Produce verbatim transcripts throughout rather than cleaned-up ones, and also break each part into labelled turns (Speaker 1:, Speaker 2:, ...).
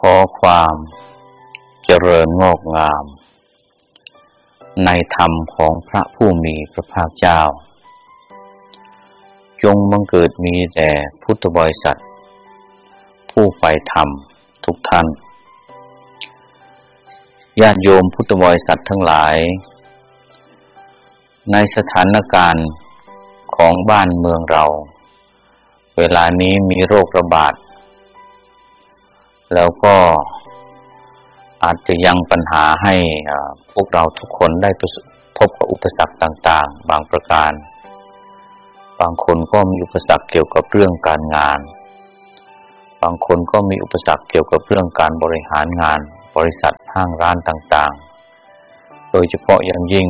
Speaker 1: อความเจริญงอกงามในธรรมของพระผู้มีพระภาคเจ้าจงบังเกิดมีแด่พุทธบริษัทผู้ใฝ่ธรรมทุกท่านญาติโยมพุทธบริษัททั้งหลายในสถานการณ์ของบ้านเมืองเราเวลานี้มีโรคระบาดแล้วก็อาจจะยังปัญหาให้พวกเราทุกคนได้พบกับอุปสรรคต่างๆบางประการบางคนก็มีอุปสรรคเกี่ยวกับเรื่องการงานบางคนก็มีอุปสรรคเกี่ยวกับเรื่องการบริหารงานบริษัทห้างร้านต่างๆโดยเฉพาะอย่างยิ่ง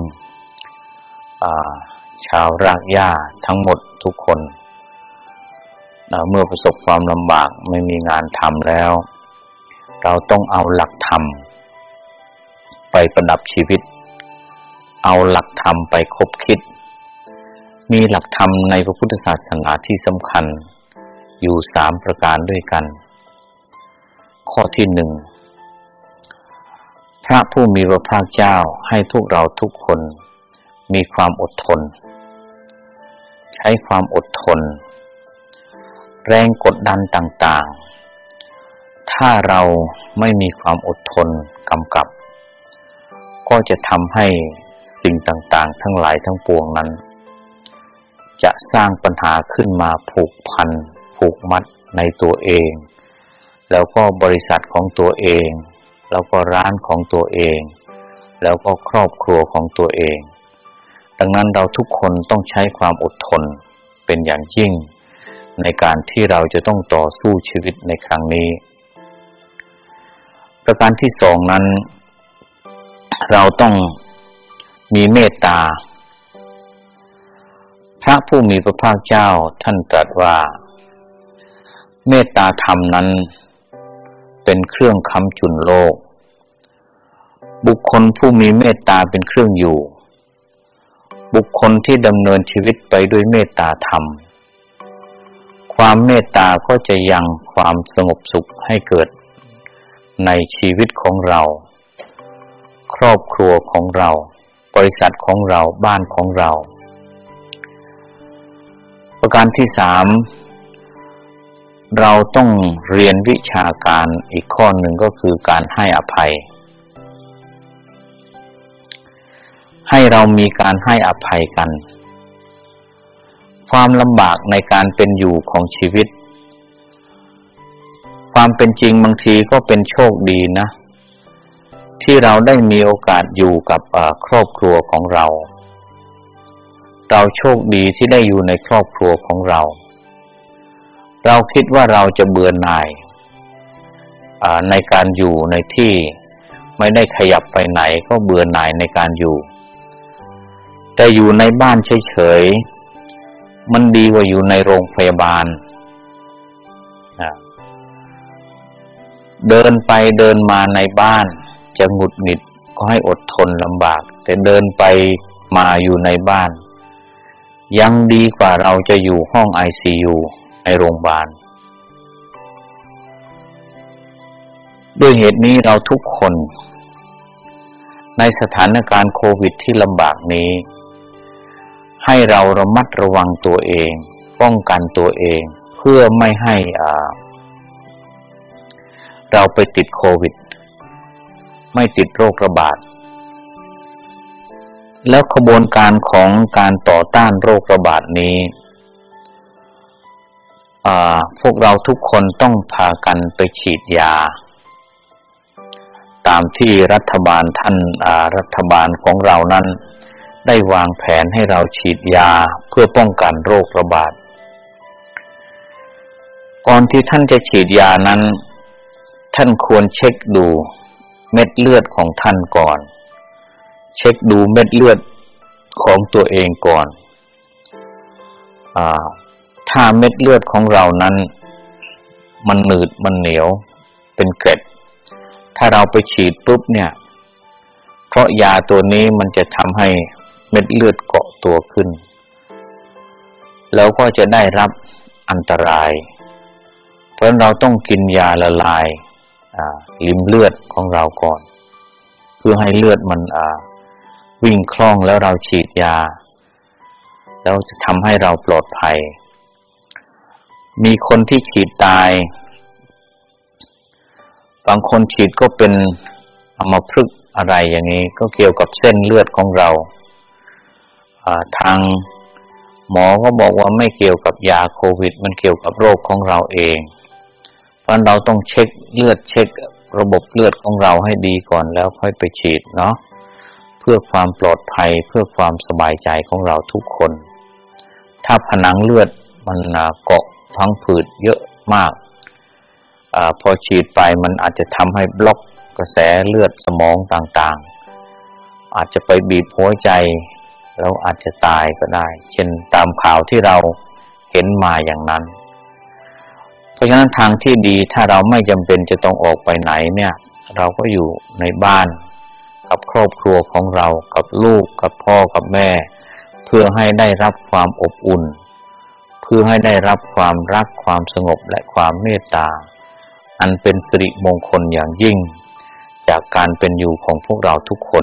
Speaker 1: ชาวรากหญ้าทั้งหมดทุกคนเมื่อประสบความลำบากไม่มีงานทำแล้วเราต้องเอาหลักธรรมไปประดับชีวิตเอาหลักธรรมไปคบคิดมีหลักธรรมในพระพุทธศาสนาที่สำคัญอยู่สามประการด้วยกันข้อที่หนึ่งพระผู้มีพระภาคเจ้าให้พวกเราทุกคนมีความอดทนใช้ความอดทนแรงกดดันต่างๆถ้าเราไม่มีความอดทนกำกับก็จะทำให้สิ่งต่างๆทั้งหลายทั้งปวงนั้นจะสร้างปัญหาขึ้นมาผูกพันผูกมัดในตัวเองแล้วก็บริษัทของตัวเองแล้วก็ร้านของตัวเองแล้วก็ครอบครัวของตัวเองดังนั้นเราทุกคนต้องใช้ความอดทนเป็นอย่างยิ่งในการที่เราจะต้องต่อสู้ชีวิตในครั้งนี้ประการที่สองนั้นเราต้องมีเมตตาพระผู้มีพระภาคเจ้าท่านตรัสว่าเมตตาธรรมนั้นเป็นเครื่องค้ำจุนโลกบุคคลผู้มีเมตตาเป็นเครื่องอยู่บุคคลที่ดำเนินชีวิตไปด้วยเมตตาธรรมความเมตตาก็จะยังความสงบสุขให้เกิดในชีวิตของเราครอบครัวของเราบริษัทของเราบ้านของเราประการที่สามเราต้องเรียนวิชาการอีกข้อหนึ่งก็คือการให้อภัยให้เรามีการให้อภัยกันความลำบากในการเป็นอยู่ของชีวิตความเป็นจริงบางทีก็เป็นโชคดีนะที่เราได้มีโอกาสอยู่กับครอบครัวของเราเราโชคดีที่ได้อยู่ในครอบครัวของเราเราคิดว่าเราจะเบื่อหน่ายในการอยู่ในที่ไม่ได้ขยับไปไหนก็เบื่อหน่ายในการอยู่แต่อยู่ในบ้านเฉยๆมันดีกว่าอยู่ในโรงพยาบาลเดินไปเดินมาในบ้านจะหงุดหงิดก็ให้อดทนลำบากแต่เดินไปมาอยู่ในบ้านยังดีกว่าเราจะอยู่ห้อง ไอ ซี ยู ในโรงพยาบาลด้วยเหตุนี้เราทุกคนในสถานการณ์โควิดที่ลำบากนี้ให้เราระมัดระวังตัวเองป้องกันตัวเองเพื่อไม่ให้อ่าเราไปติดโควิดไม่ติดโรคระบาดแล้วขบวนการของการต่อต้านโรคระบาดนี้อ่าพวกเราทุกคนต้องพากันไปฉีดยาตามที่รัฐบาลท่านอ่ารัฐบาลของเรานั้นได้วางแผนให้เราฉีดยาเพื่อป้องกันโรคระบาดก่อนที่ท่านจะฉีดยานั้นท่านควรเช็คดูเม็ดเลือดของท่านก่อนเช็คดูเม็ดเลือดของตัวเองก่อนอ่าถ้าเม็ดเลือดของเรานั้นมันหนืดมันเหนียวเป็นเกล็ดถ้าเราไปฉีดปุ๊บเนี่ยเพราะยาตัวนี้มันจะทำให้เม็ดเลือดเกาะตัวขึ้นแล้วก็จะได้รับอันตรายเพราะเราต้องกินยาละลายริมเลือดของเราก่อนเพื่อให้เลือดมันวิ่งคล่องแล้วเราฉีดยาแล้วจะทำให้เราปลอดภัยมีคนที่ฉีดตายบางคนฉีดก็เป็นอัมพฤกษ์อะไรอย่างนี้ก็เกี่ยวกับเส้นเลือดของเราทางหมอก็บอกว่าไม่เกี่ยวกับยาโควิดมันเกี่ยวกับโรคของเราเองเพราะเราต้องเช็คเลือดเช็คระบบเลือดของเราให้ดีก่อนแล้วค่อยไปฉีดเนาะเพื่อความปลอดภัยเพื่อความสบายใจของเราทุกคนถ้าผนังเลือดมันเกาะพังผืดเยอะมากอพอฉีดไปมันอาจจะทำให้บล็อกกระแสเลือดสมองต่างๆอาจจะไปบีบหัวใจแล้วอาจจะตายก็ได้เช่นตามข่าวที่เราเห็นมาอย่างนั้นเพราะฉะนั้นทางที่ดีถ้าเราไม่จำเป็นจะต้องออกไปไหนเนี่ยเราก็อยู่ในบ้านกับครอบครัวของเรากับลูกกับพ่อกับแม่เพื่อให้ได้รับความอบอุ่นเพื่อให้ได้รับความรักความสงบและความเมตตาอันเป็นสิริมงคลอย่างยิ่งจากการเป็นอยู่ของพวกเราทุกคน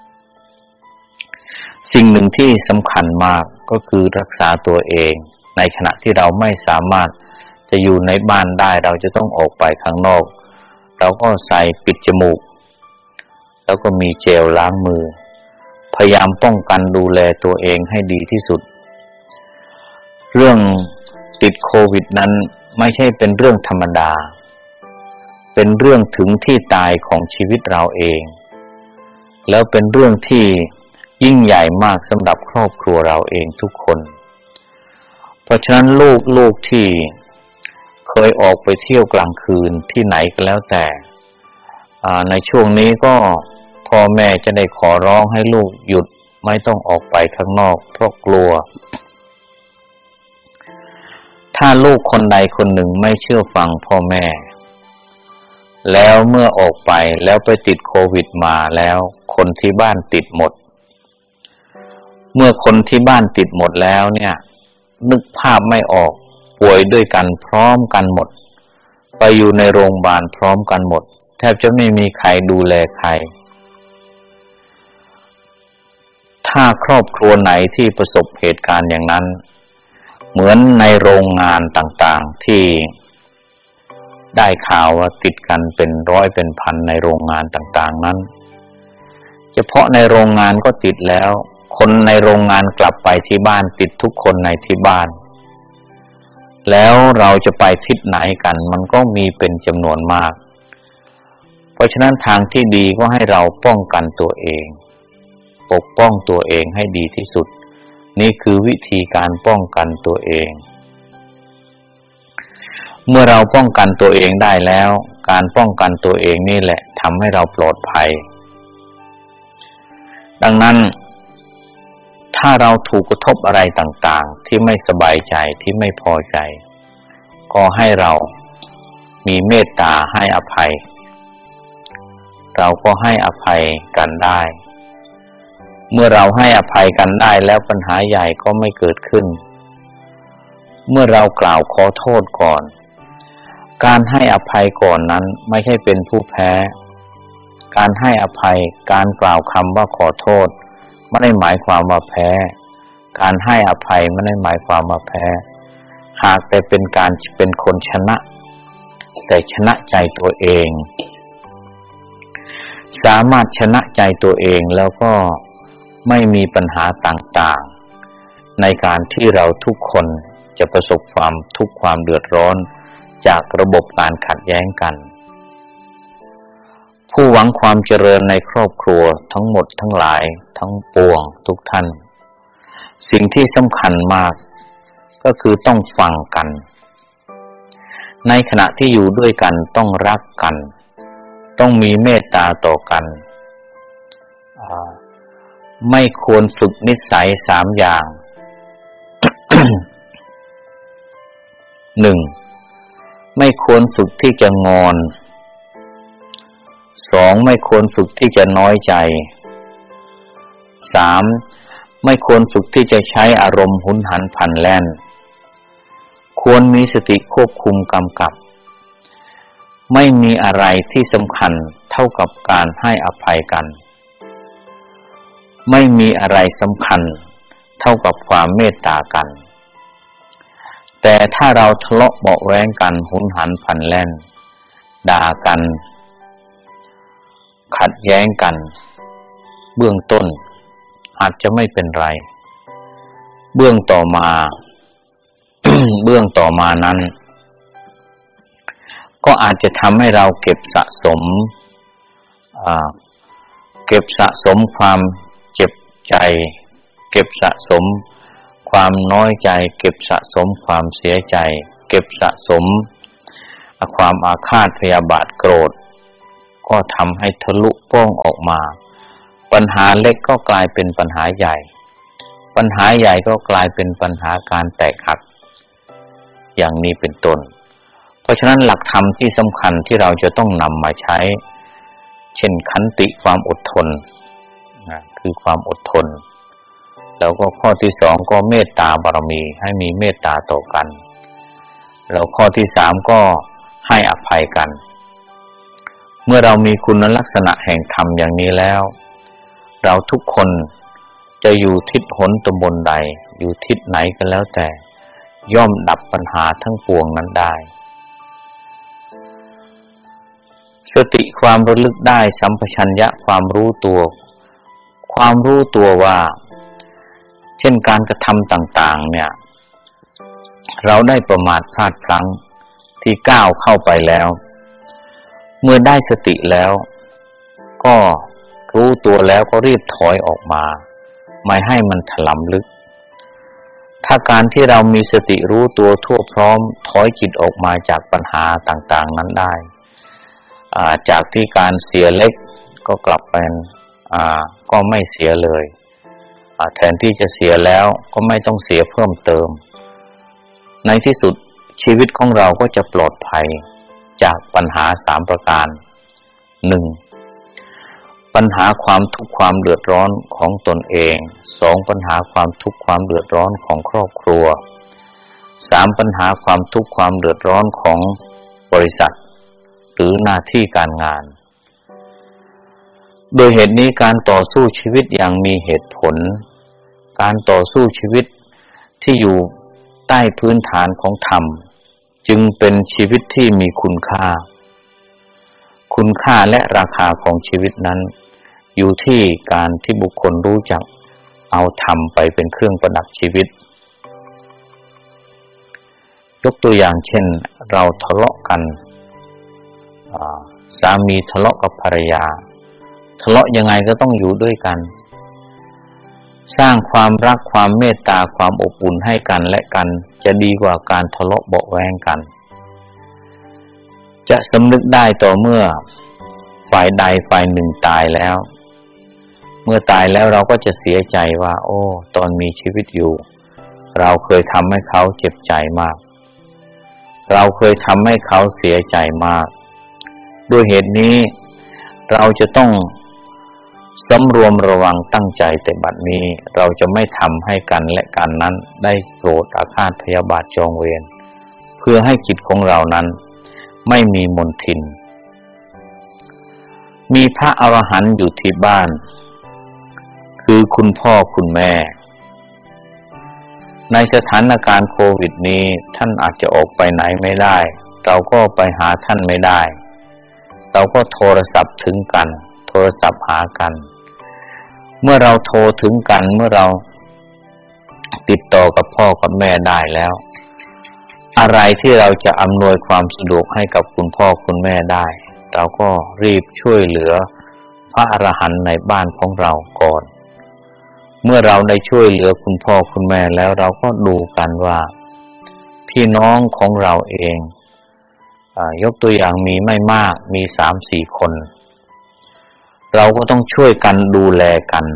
Speaker 1: สิ่งหนึ่งที่สำคัญมากก็คือรักษาตัวเองในขณะที่เราไม่สามารถจะอยู่ในบ้านได้เราจะต้องออกไปข้างนอกเราก็ใส่ปิดจมูกแล้วก็มีเจลล้างมือพยายามป้องกันดูแลตัวเองให้ดีที่สุดเรื่องติดโควิดนั้นไม่ใช่เป็นเรื่องธรรมดาเป็นเรื่องถึงที่ตายของชีวิตเราเองแล้วเป็นเรื่องที่ยิ่งใหญ่มากสำหรับครอบครัวเราเองทุกคนเพราะฉะนั้นลูกๆที่เคยออกไปเที่ยวกลางคืนที่ไหนก็แล้วแต่ในช่วงนี้ก็พ่อแม่จะได้ขอร้องให้ลูกหยุดไม่ต้องออกไปข้างนอกเพราะกลัวถ้าลูกคนใดคนหนึ่งไม่เชื่อฟังพ่อแม่แล้วเมื่อออกไปแล้วไปติดโควิดมาแล้วคนที่บ้านติดหมดเมื่อคนที่บ้านติดหมดแล้วเนี่ยนึกภาพไม่ออกป่วยด้วยกันพร้อมกันหมดไปอยู่ในโรงพยาบาลพร้อมกันหมดแทบจะไม่มีใครดูแลใครถ้าครอบครัวไหนที่ประสบเหตุการณ์อย่างนั้นเหมือนในโรงงานต่างๆที่ได้ข่าวว่าติดกันเป็นร้อยเป็นพันในโรงงานต่างๆนั้นเฉพาะในโรงงานก็ติดแล้วคนในโรงงานกลับไปที่บ้านติดทุกคนในที่บ้านแล้วเราจะไปทิศไหนกันมันก็มีเป็นจำนวนมากเพราะฉะนั้นทางที่ดีก็ให้เราป้องกันตัวเองปกป้องตัวเองให้ดีที่สุดนี่คือวิธีการป้องกันตัวเองเมื่อเราป้องกันตัวเองได้แล้วการป้องกันตัวเองนี่แหละทำให้เราปลอดภัยดังนั้นถ้าเราถูกกระทบอะไรต่างๆที่ไม่สบายใจที่ไม่พอใจก็ให้เรามีเมตตาให้อภัยเราก็ให้อภัยกันได้เมื่อเราให้อภัยกันได้แล้วปัญหาใหญ่ก็ไม่เกิดขึ้นเมื่อเรากล่าวขอโทษก่อนการให้อภัยก่อนนั้นไม่ใช่เป็นผู้แพ้การให้อภัยการกล่าวคำว่าขอโทษไม่ได้หมายความว่าแพ้การให้อภัยไม่ได้หมายความว่าแพ้หากแต่เป็นการเป็นคนชนะแต่ชนะใจตัวเองสามารถชนะใจตัวเองแล้วก็ไม่มีปัญหาต่างๆในการที่เราทุกคนจะประสบความทุกข์ความเดือดร้อนจากระบบการขัดแย้งกันผู้หวังความเจริญในครอบครัวทั้งหมดทั้งหลายทั้งปวงทุกท่านสิ่งที่สำคัญมากก็คือต้องฟังกันในขณะที่อยู่ด้วยกันต้องรักกันต้องมีเมตตาต่อกันไม่ควรฝึกนิสัยสามอย่าง หนึ่งไม่ควรฝึกที่จะงอนสองไม่ควรฝึกที่จะน้อยใจสามไม่ควรฝึกที่จะใช้อารมณ์หุนหันพลันแล่นควรมีสติควบคุมกำกับไม่มีอะไรที่สำคัญเท่ากับการให้อภัยกันไม่มีอะไรสำคัญเท่ากับความเมตตากันแต่ถ้าเราทะเลาะเบาะแว้งกันหุนหันพลันแล่นด่ากันขัดแย้งกันเบื้องต้นอาจจะไม่เป็นไรเบื้องต่อมา เบื้องต่อมานั้นก็อาจจะทำให้เราเก็บสะสมเก็บสะสมความเจ็บใจเก็บสะสมความน้อยใจเก็บสะสมความเสียใจเก็บสะสมความอาฆาตพยาบาทโกรธก็ทำให้ทะลุโป้งออกมาปัญหาเล็กก็กลายเป็นปัญหาใหญ่ปัญหาใหญ่ก็กลายเป็นปัญหาการแตกหักอย่างนี้เป็นต้นเพราะฉะนั้นหลักธรรมที่สำคัญที่เราจะต้องนำมาใช้เช่นขันติความอดทนนะคือความอดทนแล้วก็ข้อที่สองก็เมตตาบารมีให้มีเมตตาต่อกันแล้วข้อที่สามก็ให้อภัยกันเมื่อเรามีคุณลักษณะแห่งธรรมอย่างนี้แล้วเราทุกคนจะอยู่ทิศหนตำบลใดอยู่ทิศไหนก็แล้วแต่ย่อมดับปัญหาทั้งปวงนั้นได้สติความระลึกได้สัมปชัญญะความรู้ตัวความรู้ตัวว่าเช่นการกระทำต่างๆเนี่ยเราได้ประมาทพลาดพลั้งที่ก้าวเข้าไปแล้วเมื่อได้สติแล้วก็รู้ตัวแล้วก็รีบถอยออกมาไม่ให้มันถลำลึกถ้าการที่เรามีสติรู้ตัวทั่วพร้อมถอยจิตออกมาจากปัญหาต่างๆนั้นได้จากที่การเสียเล็กก็กลับเป็นก็ไม่เสียเลยแทนที่จะเสียแล้วก็ไม่ต้องเสียเพิ่มเติมในที่สุดชีวิตของเราก็จะปลอดภัยจากปัญหาสามประการหนึ่งปัญหาความทุกข์ความเดือดร้อนของตนเองสองปัญหาความทุกข์ความเดือดร้อนของครอบครัวสามปัญหาความทุกข์ความเดือดร้อนของบริษัทหรือหน้าที่การงานโดยเหตุนี้การต่อสู้ชีวิตอย่างมีเหตุผลการต่อสู้ชีวิตที่อยู่ใต้พื้นฐานของธรรมจึงเป็นชีวิตที่มีคุณค่าคุณค่าและราคาของชีวิตนั้นอยู่ที่การที่บุคคลรู้จักเอาธรรมไปเป็นเครื่องประดับชีวิตยกตัวอย่างเช่นเราทะเลาะกันสามีทะเลาะกับภรรยาทะเลาะยังไงก็ต้องอยู่ด้วยกันสร้างความรักความเมตตาความอบอุ่นให้กันและกันจะดีกว่าการทะเลาะเบาะแว้งกันจะสำนึกได้ต่อเมื่อฝ่ายใดฝ่ายหนึ่งตายแล้วเมื่อตายแล้วเราก็จะเสียใจว่าโอ้ตอนมีชีวิตอยู่เราเคยทำให้เขาเจ็บใจมากเราเคยทำให้เขาเสียใจมากด้วยเหตุนี้เราจะต้องสำรวมระวังตั้งใจแต่บัดนี้เราจะไม่ทำให้กันและกันนั้นได้โกรธอาฆาตพยาบาทจองเวรเพื่อให้จิตของเรานั้นไม่มีมลทินมีพระอรหันต์อยู่ที่บ้านคือคุณพ่อคุณแม่ในสถานการณ์โควิดนี้ท่านอาจจะออกไปไหนไม่ได้เราก็ไปหาท่านไม่ได้เราก็โทรศัพท์ถึงกันโทรศัพท์หากันเมื่อเราโทรถึงกันเมื่อเราติดต่อกับพ่อกับแม่ได้แล้วอะไรที่เราจะอำนวยความสะดวกให้กับคุณพ่อคุณแม่ได้เราก็รีบช่วยเหลือพระอรหันต์ในบ้านของเราก่อนเมื่อเราได้ช่วยเหลือคุณพ่อคุณแม่แล้วเราก็ดูกันว่าพี่น้องของเราเองยกตัวอย่างมีไม่มากมี สามสี่ คนเราก็ต้องช่วยกันดูแลกัน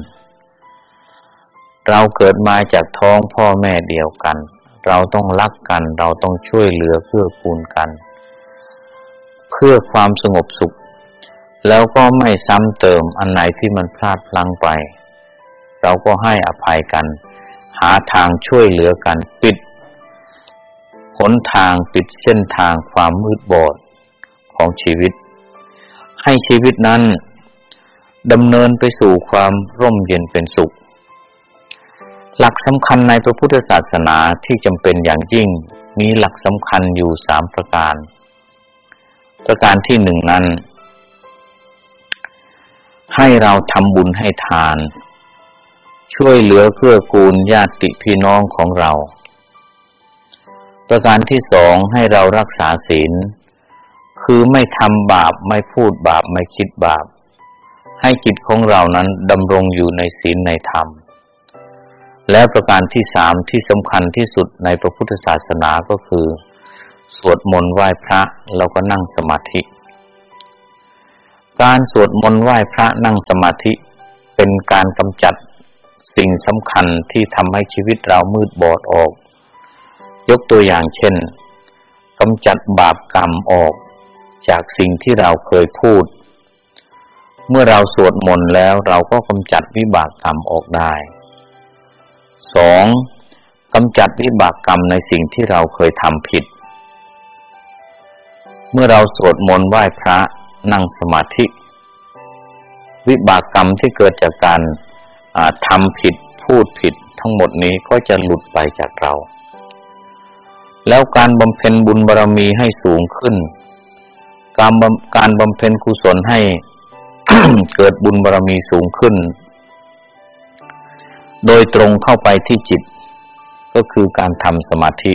Speaker 1: เราเกิดมาจากท้องพ่อแม่เดียวกันเราต้องรักกันเราต้องช่วยเหลือเกื้อกูลกันเพื่อความสงบสุขแล้วก็ไม่ซ้ำเติมอันไหนที่มันพลาดพลั้งไปเราก็ให้อภัยกันหาทางช่วยเหลือกันปิดหนทางปิดเส้นทางความมืดบอดของของชีวิตให้ชีวิตนั้นดำเนินไปสู่ความร่มเย็นเป็นสุขหลักสำคัญในพระพุทธศาสนาที่จำเป็นอย่างยิ่งมีหลักสำคัญอยู่สามประการประการที่หนึ่งนั้นให้เราทำบุญให้ทานช่วยเหลือเกื้อกูลญาติพี่น้องของเราประการที่สองให้เรารักษาศีลคือไม่ทำบาปไม่พูดบาปไม่คิดบาปให้จิตของเรานั้นดำรงอยู่ในศีลในธรรมและประการที่สามที่สำคัญที่สุดในพระพุทธศาสนาก็คือสวดมนต์ไหว้พระแล้วก็นั่งสมาธิการสวดมนต์ไหว้พระนั่งสมาธิเป็นการกำจัดสิ่งสำคัญที่ทำให้ชีวิตเรามืดบอดออกยกตัวอย่างเช่นกำจัดบาปกรรมออกจากสิ่งที่เราเคยพูดเมื่อเราสวดมนต์แล้วเราก็กำจัดวิบากกรรมออกได้สองกำจัดวิบากกรรมในสิ่งที่เราเคยทำผิดเมื่อเราสวดมนต์ไหว้พระนั่งสมาธิวิบากกรรมที่เกิดจากการทำผิดพูดผิดทั้งหมดนี้ก็จะหลุดไปจากเราแล้วการบำเพ็ญบุญบารมีให้สูงขึ้นการบำการบำเพ็ญกุศลให้ เกิดบุญบารมีสูงขึ้นโดยตรงเข้าไปที่จิตก็คือการทำสมาธิ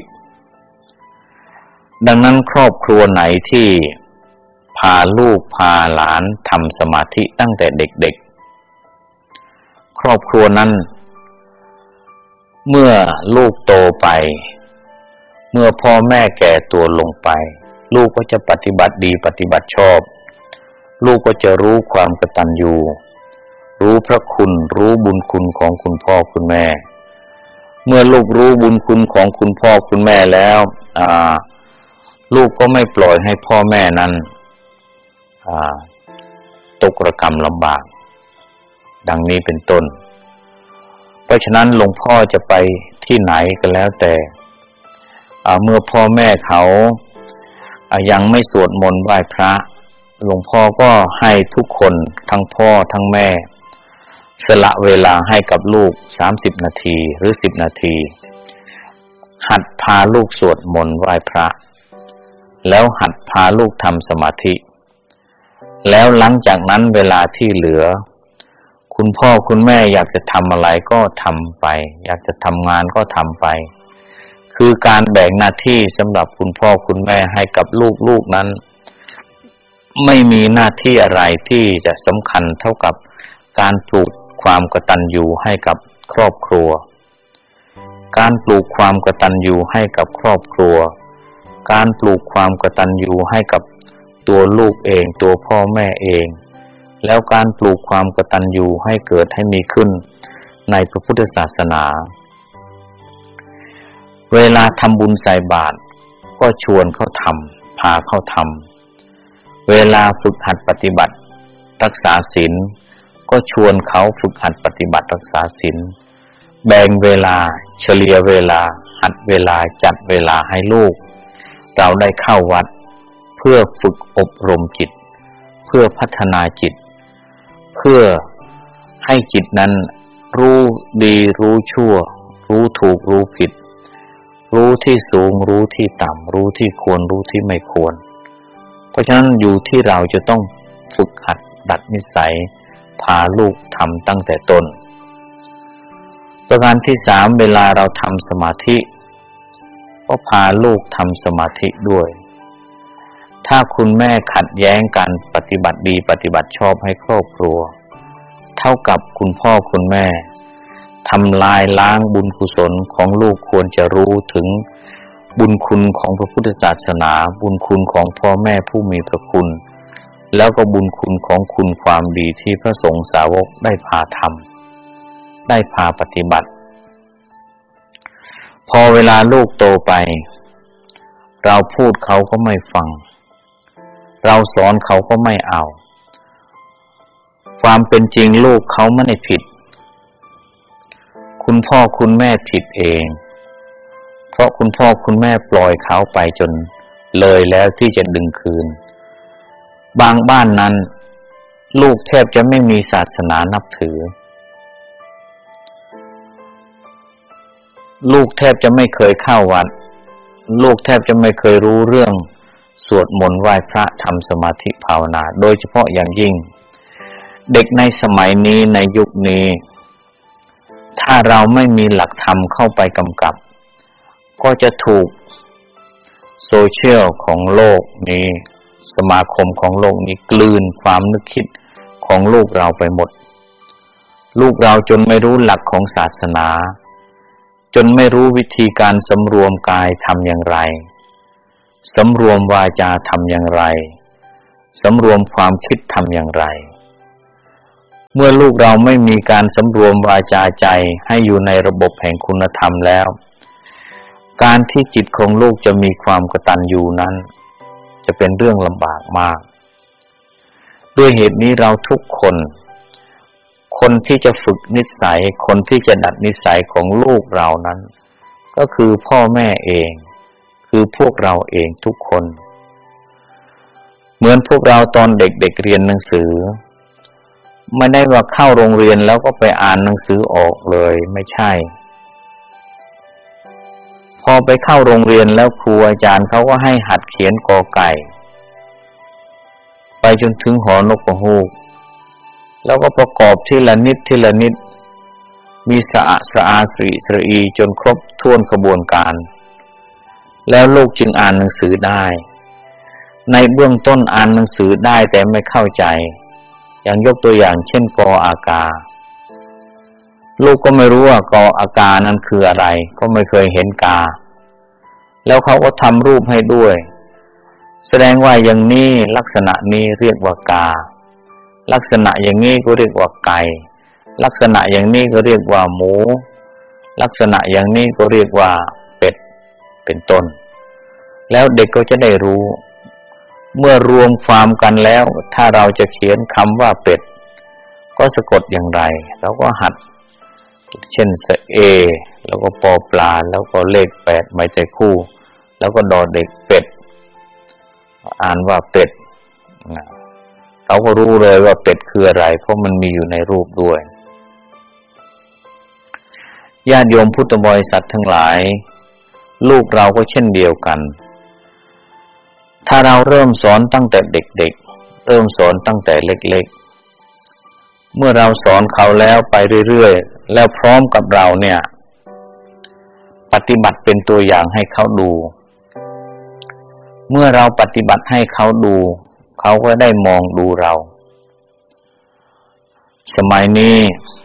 Speaker 1: ดังนั้นครอบครัวไหนที่พาลูกพาหลานทำสมาธิตั้งแต่เด็กๆครอบครัวนั้นเมื่อลูกโตไปเมื่อพ่อแม่แก่ตัวลงไปลูกก็จะปฏิบัติดีปฏิบัติชอบลูกก็จะรู้ความกตัญญูรู้พระคุณรู้บุญคุณของคุณพ่อคุณแม่เมื่อลูกรู้บุญคุณของคุณพ่อคุณแม่แล้วอ่าลูกก็ไม่ปล่อยให้พ่อแม่นั้นอ่าตกระกำลำบากดังนี้เป็นต้นเพราะฉะนั้นหลวงพ่อจะไปที่ไหนก็แล้วแต่เมื่อพ่อแม่เขายังไม่สวดมนต์ไหว้พระหลวงพ่อก็ให้ทุกคนทั้งพ่อทั้งแม่สละเวลาให้กับลูกสามสิบนาทีหรือสิบนาทีหัดพาลูกสวดมนต์ไหว้พระแล้วหัดพาลูกทำสมาธิแล้วหลังจากนั้นเวลาที่เหลือคุณพ่อคุณแม่อยากจะทำอะไรก็ทำไปอยากจะทำงานก็ทำไปคือการแบ่งหน้าที่สำหรับคุณพ่อคุณแม่ให้กับลูกๆนั้นไม่มีหน้าที่อะไรที่จะสำคัญเท่ากับการปลูกความกตัญญูให้กับครอบครัวการปลูกความกตัญญูให้กับครอบครัวการปลูกความกตัญญูให้กับตัวลูกเองตัวพ่อแม่เองแล้วการปลูกความกตัญญูให้เกิดให้มีขึ้นในพระพุทธศาสนาเวลาทำบุญใส่บาตรก็ชวนเขาทำพาเขาทำเวลาฝึกหัดปฏิบัติรักษาศีลก็ชวนเขาฝึกหัดปฏิบัติรักษาศีลแบ่งเวลาเฉลี่ยเวลาหัดเวลาจัดเวลาให้ลูกเราได้เข้าวัดเพื่อฝึกอบรมจิตเพื่อพัฒนาจิตเพื่อให้จิตนั้นรู้ดีรู้ชั่วรู้ถูกรู้ผิดรู้ที่สูงรู้ที่ต่ำรู้ที่ควรรู้ที่ไม่ควรเพราะฉะนั้นอยู่ที่เราจะต้องฝึกหัดดัดนิสัยพาลูกทำตั้งแต่ต้นประการที่สามเวลาเราทำสมาธิก็พาลูกทำสมาธิด้วยถ้าคุณแม่ขัดแย้งการปฏิบัติดีปฏิบัติชอบให้ครอบครัวเท่ากับคุณพ่อคุณแม่ทำลายล้างบุญกุศลของลูกควรจะรู้ถึงบุญคุณของพระพุทธศาสนาบุญคุณของพ่อแม่ผู้มีพระคุณแล้วก็บุญคุณของคุณความดีที่พระสงฆ์สาวกได้พาทำได้พาปฏิบัติพอเวลาลูกโตไปเราพูดเขาก็ไม่ฟังเราสอนเขาก็ไม่เอาความเป็นจริงลูกเขาไม่ได้ผิดคุณพ่อคุณแม่ผิดเองเพราะคุณพ่อคุณแม่ปล่อยเขาไปจนเลยแล้วที่จะดึงคืนบางบ้านนั้นลูกแทบจะไม่มีศาสนานับถือลูกแทบจะไม่เคยเข้าวัดลูกแทบจะไม่เคยรู้เรื่องสวดมนต์ไหว้พระทำสมาธิภาวนาโดยเฉพาะอย่างยิ่งเด็กในสมัยนี้ในยุคนี้ถ้าเราไม่มีหลักธรรมเข้าไปกำกับก็จะถูกโซเชียลของโลกนี้สมาคมของโลกนี้กลืนความนึกคิดของลูกเราไปหมดลูกเราจนไม่รู้หลักของศาสนาจนไม่รู้วิธีการสำรวมกายทำอย่างไรสำรวมวาจาทำอย่างไรสำรวมความคิดทำอย่างไรเมื่อลูกเราไม่มีการสำรวมวาจาใจให้อยู่ในระบบแห่งคุณธรรมแล้วการที่จิตของลูกจะมีความกตัญญูนั้นจะเป็นเรื่องลำบากมากด้วยเหตุนี้เราทุกคนคนที่จะฝึกนิสัยคนที่จะดัดนิสัยของลูกเรานั้นก็คือพ่อแม่เองคือพวกเราเองทุกคนเหมือนพวกเราตอนเด็กๆเรียนหนังสือไม่ได้ว่าเข้าโรงเรียนแล้วก็ไปอ่านหนังสือออกเลยไม่ใช่พอไปเข้าโรงเรียนแล้วครูอาจารย์เขาก็ให้หัดเขียนกอไก่ไปจนถึงหอนกกระฮูกแล้วก็ประกอบทีละนิดทีละนิดมีสระสระอาสรีสระอีจนครบถ้วนกระบวนการแล้วลูกจึงอ่านหนังสือได้ในเบื้องต้นอ่านหนังสือได้แต่ไม่เข้าใจอย่างยกตัวอย่างเช่นกออากาลูกก็ไม่รู้ว่ากออากานั้นคืออะไรก็ไม่เคยเห็นกาแล้วเขาก็ทำรูปให้ด้วยแสดงว่าอย่างนี้ลักษณะนี้เรียกว่ากาลักษณะอย่างนี้ก็เรียกว่าไก่ลักษณะอย่างนี้ก็เรียกว่าหมูลักษณะอย่างนี้ก็เรียกว่าเป็ดเป็นต้นแล้วเด็กก็จะได้รู้เมื่อรวมความกันแล้วถ้าเราจะเขียนคำว่าเป็ดก็สะกดอย่างไรเราก็หัดเช่นสระเอแล้วก็ปอปลาแล้วก็เลขแปดไม่ใช่คู่แล้วก็ดอเด็กเป็ดอ่านว่าเป็ดเขาก็รู้เลยว่าเป็ดคืออะไรเพราะมันมีอยู่ในรูปด้วยญาติโยมพุทธบริษัททั้งหลายลูกเราก็เช่นเดียวกันถ้าเราเริ่มสอนตั้งแต่เด็กๆเริ่มสอนตั้งแต่เล็กๆเมื่อเราสอนเขาแล้วไปเรื่อยๆแล้วพร้อมกับเราเนี่ยปฏิบัติเป็นตัวอย่างให้เขาดูเมื่อเราปฏิบัติให้เขาดูเขาก็ได้มองดูเราสมัยนี้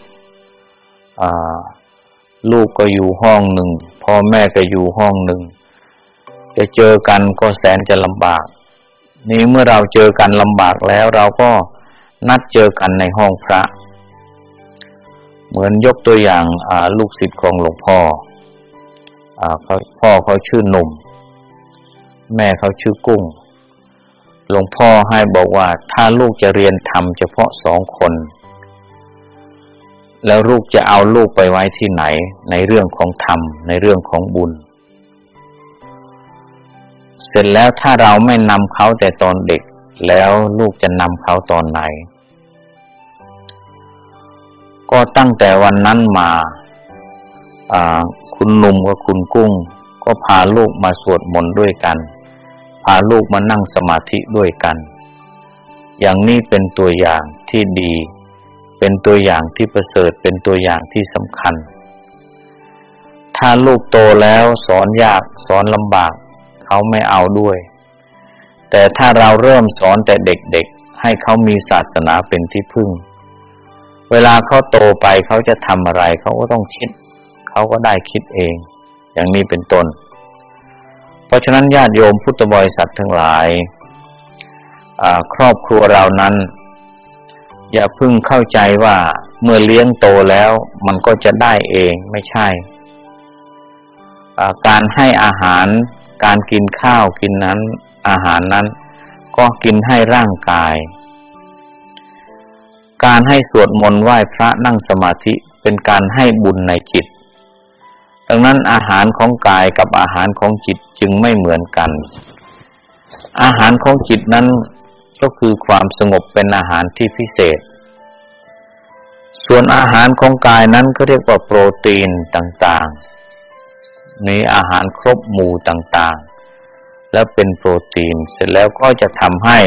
Speaker 1: ลูกก็อยู่ห้องหนึ่งพ่อแม่ก็อยู่ห้องหนึ่งจะเจอกันก็แสนจะลำบากนี่เมื่อเราเจอกันลำบากแล้วเราก็นัดเจอกันในห้องพระเหมือนยกตัวอย่างลูกศิษย์ของหลวงพ่อเขาพ่อเขาชื่อหนุ่มแม่เขาชื่อกุ้งหลวงพ่อให้บอกว่าถ้าลูกจะเรียนธรรมเฉพาะสองคนแล้วลูกจะเอาลูกไปไว้ที่ไหนในเรื่องของธรรมในเรื่องของบุญเสร็จแล้วถ้าเราไม่นำเขาแต่ตอนเด็กแล้วลูกจะนำเขาตอนไหนก็ตั้งแต่วันนั้นมาคุณหนุ่มกับคุณกุ้งก็พาลูกมาสวดมนต์ด้วยกันพาลูกมานั่งสมาธิด้วยกันอย่างนี้เป็นตัวอย่างที่ดีเป็นตัวอย่างที่ประเสริฐเป็นตัวอย่างที่สำคัญถ้าลูกโตแล้วสอนยากสอนลำบากเขาไม่เอาด้วยแต่ถ้าเราเริ่มสอนแต่เด็กๆให้เขามีศาสนาเป็นที่พึ่งเวลาเขาโตไปเขาจะทำอะไรเขาก็ต้องคิดเขาก็ได้คิดเองอย่างนี้เป็นต้นเพราะฉะนั้นญาติโยมพุทธบริษัททั้งหลายครอบครัวเรานั้นอย่าเพิ่งเข้าใจว่าเมื่อเลี้ยงโตแล้วมันก็จะได้เองไม่ใช่การให้อาหารการกินข้าวกินนั้นอาหารนั้นก็กินให้ร่างกายการให้สวดมนต์ไหว้พระนั่งสมาธิเป็นการให้บุญในจิตดังนั้นอาหารของกายกับอาหารของจิตจึงไม่เหมือนกันอาหารของจิตนั้นก็คือความสงบเป็นอาหารที่พิเศษส่วนอาหารของกายนั้นก็เรียกว่าโปรตีนต่างๆมีอาหารครบหมู่ต่างๆแล้วเป็นโปรตีนเสร็จแล้วก็จะทำให้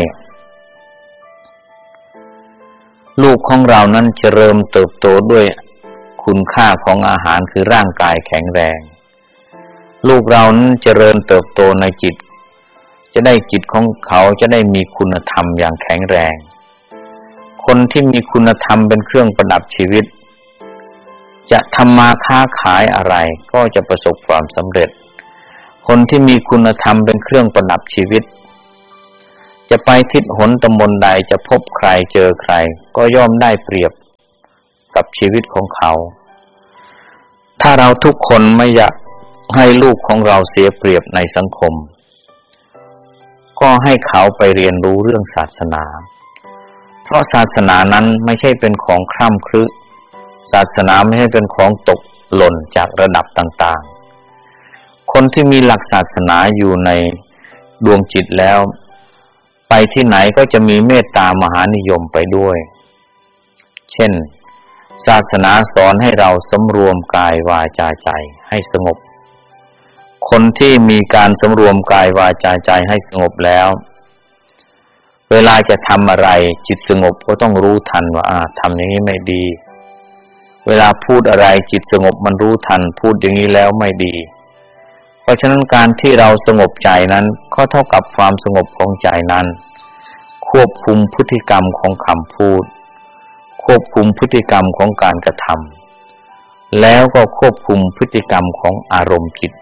Speaker 1: ลูกของเรานั้นเจริญเติบโตด้วยคุณค่าของอาหารคือร่างกายแข็งแรงลูกเรานั้นเจริญเติบโตในจิตจะได้จิตของเขาจะได้มีคุณธรรมอย่างแข็งแรงคนที่มีคุณธรรมเป็นเครื่องประดับชีวิตจะทำมาค้าขายอะไรก็จะประสบความสำเร็จคนที่มีคุณธรรมเป็นเครื่องประดับชีวิตจะไปทิศหนตำบลใดจะพบใครเจอใครก็ย่อมได้เปรียบกับชีวิตของเขาถ้าเราทุกคนไม่อยากให้ลูกของเราเสียเปรียบในสังคมก็ให้เขาไปเรียนรู้เรื่องศาสนาเพราะศาสนานั้นไม่ใช่เป็นของคร่ำครึศาสนาไม่ใช่เป็นของตกหล่นจากระดับต่างๆคนที่มีหลักศาสนาอยู่ในดวงจิตแล้วไปที่ไหนก็จะมีเมตตามหานิยมไปด้วยเช่นศาสนาสอนให้เราสำรวมกายวาจาใจให้สงบคนที่มีการสำรวมกายวาจาใจให้สงบแล้วเวลาจะทำอะไรจิตสงบก็ต้องรู้ทันว่าอ่าทำอย่างนี้ไม่ดีเวลาพูดอะไรจิตสงบมันรู้ทันพูดอย่างนี้แล้วไม่ดีเพราะฉะนั้นการที่เราสงบใจนั้นก็เท่ากับความสงบของใจนั้นควบคุมพฤติกรรมของคำพูดควบคุมพฤติกรรมของการกระทำแล้วก็ควบคุมพฤติกรรมของอารมณ์จิต